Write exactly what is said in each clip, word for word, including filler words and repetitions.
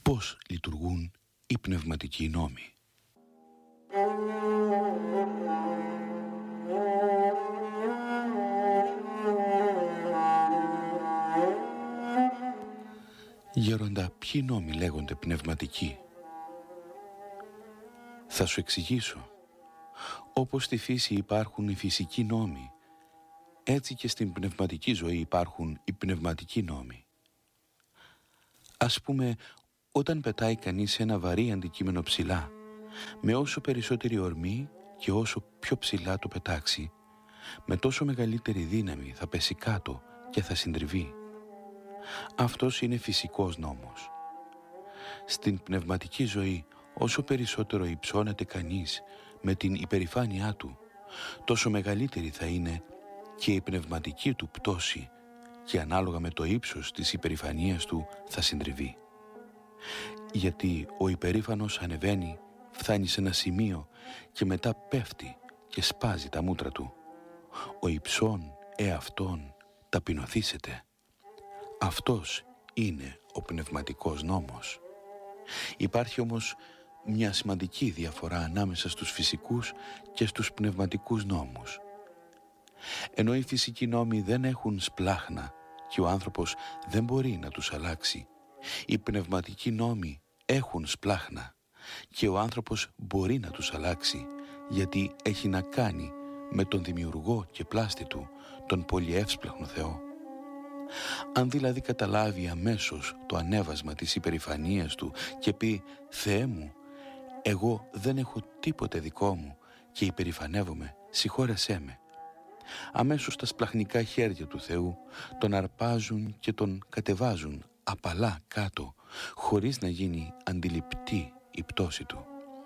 πώς λειτουργούν οι πνευματικοί νόμοι. Γέροντα, ποιοι νόμοι λέγονται πνευματικοί? Θα σου εξηγήσω. Όπως στη φύση υπάρχουν οι φυσικοί νόμοι, έτσι και στην πνευματική ζωή υπάρχουν οι πνευματικοί νόμοι. Ας πούμε, όταν πετάει κανείς ένα βαρύ αντικείμενο ψηλά, με όσο περισσότερη ορμή και όσο πιο ψηλά το πετάξει, με τόσο μεγαλύτερη δύναμη θα πέσει κάτω και θα συντριβεί. Αυτός είναι φυσικός νόμος. Στην πνευματική ζωή, όσο περισσότερο υψώνεται κανείς με την υπερηφάνειά του, τόσο μεγαλύτερη θα είναι και η πνευματική του πτώση και ανάλογα με το ύψος της υπερηφανίας του θα συντριβεί. Γιατί ο υπερήφανος ανεβαίνει, φτάνει σε ένα σημείο και μετά πέφτει και σπάζει τα μούτρα του. Ο υψών εαυτόν ταπεινωθήσεται. Αυτός είναι ο πνευματικός νόμος. Υπάρχει όμως μια σημαντική διαφορά ανάμεσα στους φυσικούς και στους πνευματικούς νόμους. Ενώ οι φυσικοί νόμοι δεν έχουν σπλάχνα και ο άνθρωπος δεν μπορεί να τους αλλάξει, οι πνευματικοί νόμοι έχουν σπλάχνα και ο άνθρωπος μπορεί να τους αλλάξει, γιατί έχει να κάνει με τον δημιουργό και πλάστη του, τον πολυεύσπλαχνο Θεό. Αν δηλαδή καταλάβει αμέσως το ανέβασμα της υπερηφανίας του και πει «Θεέ μου, εγώ δεν έχω τίποτε δικό μου και υπερηφανεύομαι, συγχώρεσέ με», αμέσως τα σπλαχνικά χέρια του Θεού τον αρπάζουν και τον κατεβάζουν απαλά κάτω, χωρίς να γίνει αντιληπτή η πτώση του.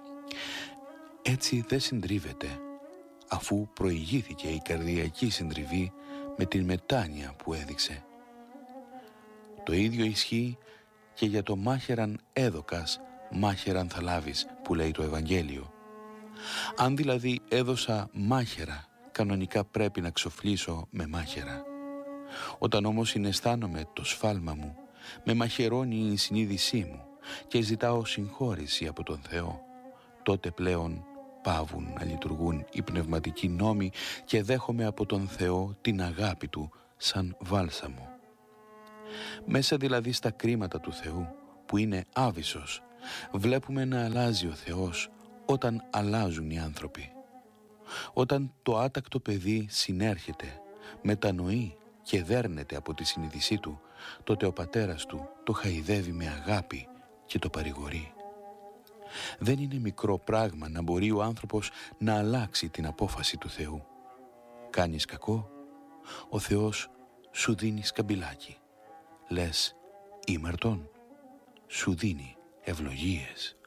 Έτσι δεν συντρίβεται, αφού προηγήθηκε η καρδιακή συντριβή με την μετάνοια που έδειξε. Το ίδιο ισχύει και για το μάχαιραν έδωκας, μάχαιραν θα λάβεις, που λέει το Ευαγγέλιο. Αν δηλαδή έδωσα μάχαιρα, κανονικά πρέπει να ξοφλήσω με μάχαιρα. Όταν όμως συναισθάνομαι το σφάλμα μου, με μαχαιρώνει η συνείδησή μου και ζητάω συγχώρεση από τον Θεό, τότε πλέον πάβουν να λειτουργούν οι πνευματικοί νόμοι και δέχομαι από τον Θεό την αγάπη Του σαν βάλσαμο. Μέσα δηλαδή στα κρίματα του Θεού, που είναι άβυσσος, βλέπουμε να αλλάζει ο Θεός όταν αλλάζουν οι άνθρωποι. Όταν το άτακτο παιδί συνέρχεται, μετανοεί και δέρνεται από τη συνείδησή του, τότε ο πατέρας του το χαϊδεύει με αγάπη και το παρηγορεί. Δεν είναι μικρό πράγμα να μπορεί ο άνθρωπος να αλλάξει την απόφαση του Θεού. Κάνεις κακό, ο Θεός σου δίνει σκαμπιλάκι. Λες ήμαρτον, σου δίνει ευλογίες.